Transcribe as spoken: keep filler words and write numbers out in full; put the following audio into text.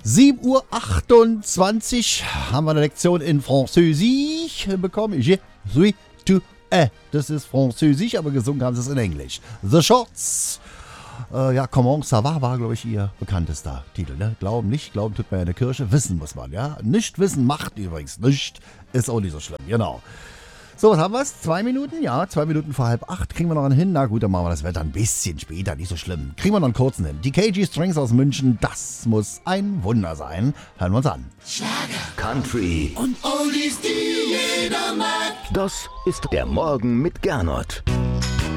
sieben Uhr achtundzwanzig haben wir eine Lektion in Französisch bekommen. Je suis tu es. Das ist Französisch, aber gesungen haben sie es in Englisch. The Shots. Äh, ja, Comment ça va war, glaube ich, ihr bekanntester Titel. Ne? Glauben nicht, glauben tut man ja in der Kirche. Wissen muss man, ja. Nicht wissen macht übrigens nicht. Ist auch nicht so schlimm, genau. So, was haben wir? Zwei Minuten? Ja, zwei Minuten vor halb acht. Kriegen wir noch einen hin? Na gut, dann machen wir das Wetter ein bisschen später. Nicht so schlimm. Kriegen wir noch einen kurzen hin. Die K G Strings aus München, das muss ein Wunder sein. Hören wir uns an. Schlager, Country und Oldies, die jeder mag. Das ist der Morgen mit Gernot.